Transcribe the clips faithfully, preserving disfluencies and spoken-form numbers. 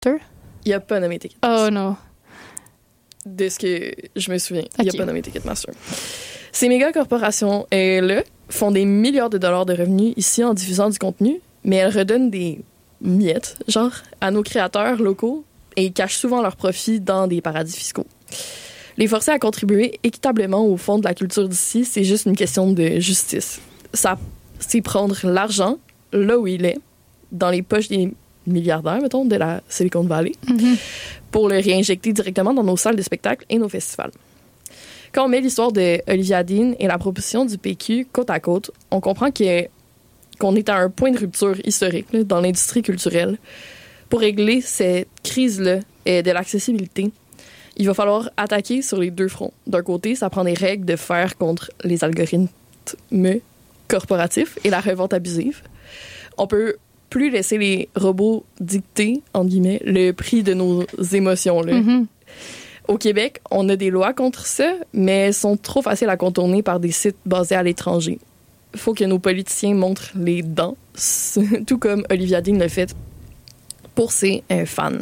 Ticketmaster? Il a pas nommé Ticketmaster. Oh non. De ce que je me souviens, okay. Il a pas nommé Ticketmaster. Ces méga corporations-là font des milliards de dollars de revenus ici en diffusant du contenu, mais elles redonnent des miettes, genre, à nos créateurs locaux et cachent souvent leurs profits dans des paradis fiscaux. Les forcer à contribuer équitablement au fond de la culture d'ici, c'est juste une question de justice. Ça, c'est prendre l'argent là où il est, dans les poches des milliardaires, mettons, de la Silicon Valley, mm-hmm. pour le réinjecter directement dans nos salles de spectacle et nos festivals. Quand on met l'histoire de Olivia Dean et la proposition du P Q côte à côte, on comprend que, qu'on est à un point de rupture historique là, dans l'industrie culturelle. Pour régler cette crise-là et de l'accessibilité, il va falloir attaquer sur les deux fronts. D'un côté, ça prend des règles de fer contre les algorithmes corporatifs et la revente abusive. On peut plus laisser les robots dicter, entre guillemets, le prix de nos émotions. Là. Mm-hmm. Au Québec, on a des lois contre ça, mais elles sont trop faciles à contourner par des sites basés à l'étranger. Il faut que nos politiciens montrent les dents, tout comme Olivia Dean le fait pour ses euh, fans.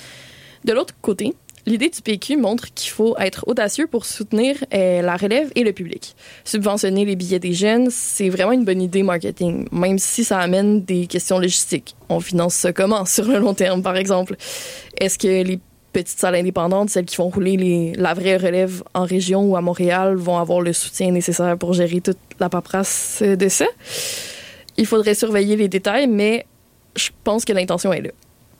De l'autre côté, l'idée du P Q montre qu'il faut être audacieux pour soutenir euh, la relève et le public. Subventionner les billets des jeunes, c'est vraiment une bonne idée marketing, même si ça amène des questions logistiques. On finance ça comment sur le long terme, par exemple? Est-ce que les petites salles indépendantes, celles qui font rouler les, la vraie relève en région ou à Montréal, vont avoir le soutien nécessaire pour gérer toute la paperasse de ça? Il faudrait surveiller les détails, mais je pense que l'intention est là.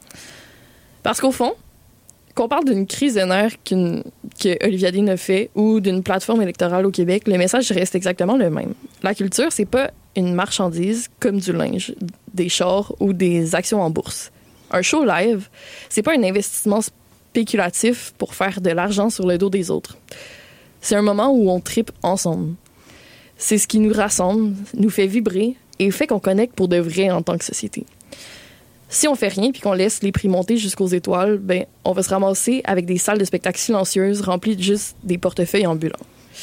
Parce qu'au fond, qu'on parle d'une crise de nerfs qu'une, que Olivia Dean a fait ou d'une plateforme électorale au Québec, le message reste exactement le même. La culture, c'est pas une marchandise comme du linge, des chars ou des actions en bourse. Un show live, c'est pas un investissement spéculatif pour faire de l'argent sur le dos des autres. C'est un moment où on tripe ensemble. C'est ce qui nous rassemble, nous fait vibrer et fait qu'on connecte pour de vrai en tant que société. Si on fait rien puis qu'on laisse les prix monter jusqu'aux étoiles, ben on va se ramasser avec des salles de spectacle silencieuses remplies de juste des portefeuilles ambulants.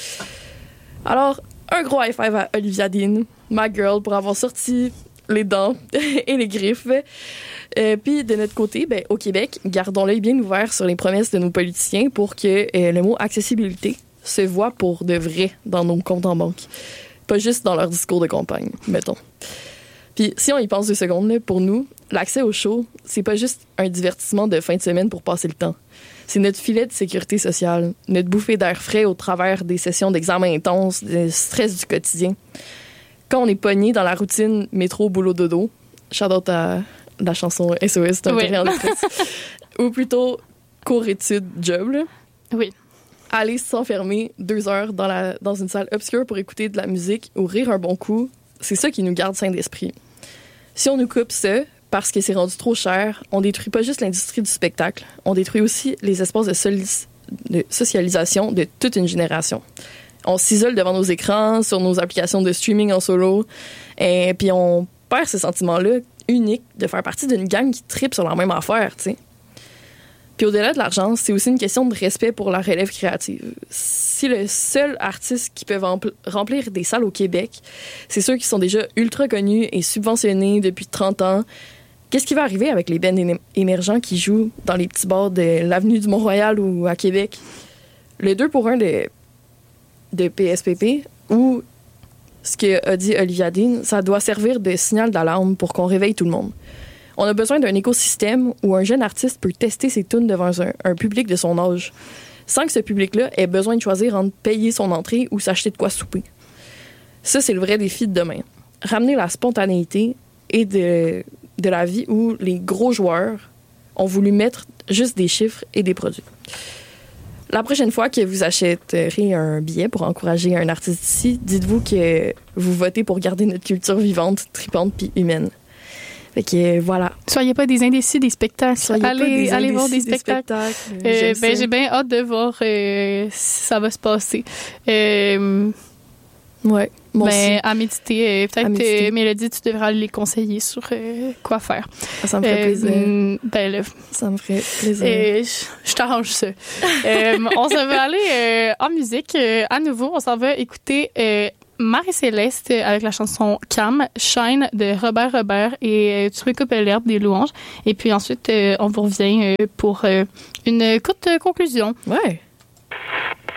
Alors, un gros high five à Olivia Dean, ma girl, pour avoir sorti les dents et les griffes. Euh, puis de notre côté, ben, au Québec, gardons l'œil bien ouvert sur les promesses de nos politiciens pour que euh, le mot accessibilité se voit pour de vrai dans nos comptes en banque. Pas juste dans leur discours de campagne, mettons. Puis si on y pense deux secondes, là, pour nous, l'accès au show, c'est pas juste un divertissement de fin de semaine pour passer le temps. C'est notre filet de sécurité sociale, notre bouffée d'air frais au travers des sessions d'examen intenses, du stress du quotidien. Quand on est pogné dans la routine métro-boulot-dodo, shout-out à la chanson S O S d'un oui. terrien de détresse, ou plutôt cours-études-job, là. Oui. Aller s'enfermer deux heures dans, la, dans une salle obscure pour écouter de la musique ou rire un bon coup, c'est ça qui nous garde sains d'esprit. Si on nous coupe ça, parce que c'est rendu trop cher, on détruit pas juste l'industrie du spectacle, on détruit aussi les espaces de, soli- de socialisation de toute une génération. On s'isole devant nos écrans, sur nos applications de streaming en solo, et puis on perd ce sentiment-là unique de faire partie d'une gang qui tripe sur la même affaire, tu sais. Puis au-delà de l'argent, c'est aussi une question de respect pour la relève créative. Si le seul artiste qui peut empl- remplir des salles au Québec, c'est ceux qui sont déjà ultra connus et subventionnés depuis trente ans, qu'est-ce qui va arriver avec les bands éne- émergents qui jouent dans les petits bars de l'avenue du Mont-Royal ou à Québec? Le deux pour un de, de P S P P ou ce qu'a dit Olivia Dean, ça doit servir de signal d'alarme pour qu'on réveille tout le monde. On a besoin d'un écosystème où un jeune artiste peut tester ses tunes devant un, un public de son âge, sans que ce public-là ait besoin de choisir entre payer son entrée ou s'acheter de quoi souper. Ça, c'est le vrai défi de demain. Ramener la spontanéité et de, de la vie où les gros joueurs ont voulu mettre juste des chiffres et des produits. La prochaine fois que vous achèterez un billet pour encourager un artiste ici, dites-vous que vous votez pour garder notre culture vivante, tripante puis humaine. Fait que voilà. Soyez pas des indécis des spectacles. Soyez allez, pas des allez voir des des spectacles. spectacles. Euh, ben, j'ai bien hâte de voir euh, si ça va se passer. Euh, ouais. Bon, ben, à méditer. Euh, peut-être, à méditer. Euh, Mélodie, tu devras les conseiller sur euh, quoi faire. Ça me ferait euh, plaisir. Ben là, Ça me ferait plaisir. euh, je, je t'arrange ça. euh, on s'en va aller euh, en musique. Euh, à nouveau, on s'en va écouter... Euh, Marie-Céleste avec la chanson Cam, Shine de Robert Robert et euh, Tu me coupes l'herbe des louanges. Et puis ensuite, euh, on vous revient euh, pour euh, une courte conclusion. Ouais.